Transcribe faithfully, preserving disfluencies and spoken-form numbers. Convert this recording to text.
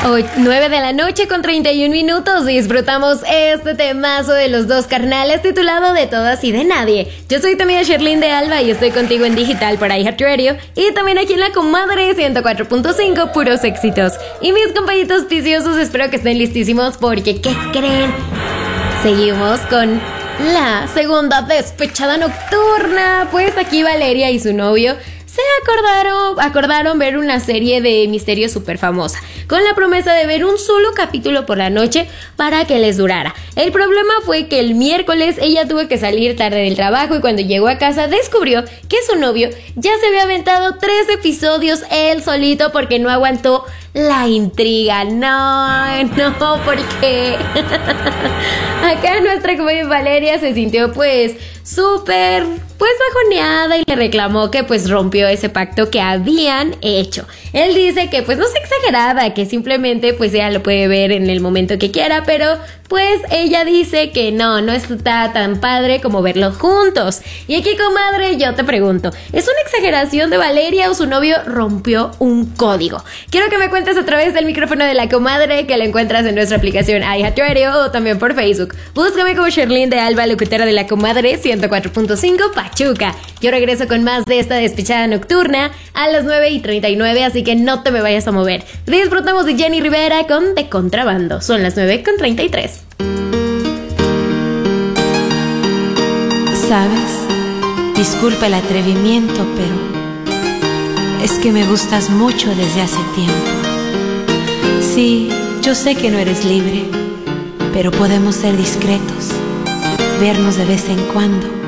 nueve de la noche con treinta y un minutos y disfrutamos este temazo de los dos carnales titulado De Todas y de Nadie. Yo soy tu amiga Sherlyn de Alba y estoy contigo en digital por iHeartRadio y también aquí en La Comadre ciento cuatro punto cinco, puros éxitos. Y mis compañitos piciosos, espero que estén listísimos porque ¿qué creen? Seguimos con la segunda despechada nocturna. Pues aquí Valeria y su novio se acordaron, acordaron ver una serie de misterio súper famosa, con la promesa de ver un solo capítulo por la noche para que les durara. El problema fue que el miércoles ella tuvo que salir tarde del trabajo y cuando llegó a casa descubrió que su novio ya se había aventado tres episodios él solito porque no aguantó la intriga. No, no, porque acá nuestra compañera Valeria se sintió pues súper pues bajoneada y le reclamó que pues rompió ese pacto que habían hecho. Él dice que pues no es exagerada, que simplemente pues ella lo puede ver en el momento que quiera, pero pues ella dice que no, no está tan padre como verlo juntos. Y aquí, comadre, yo te pregunto, ¿es una exageración de Valeria o su novio rompió un código? Quiero que me cuentes a través del micrófono de La Comadre, que lo encuentras en nuestra aplicación iHeartRadio o también por Facebook. Búscame como Sherlyn de Alba, locutora de La Comadre ciento cuatro punto cinco Pachuca. Yo regreso con más de esta despechada nocturna a las nueve y treinta y nueve, así que no te me vayas a mover. Disfrutamos de Jenny Rivera con De Contrabando. Son las nueve con treinta y tres. Sabes, disculpa el atrevimiento, pero es que me gustas mucho desde hace tiempo. Sí, yo sé que no eres libre, pero podemos ser discretos, vernos de vez en cuando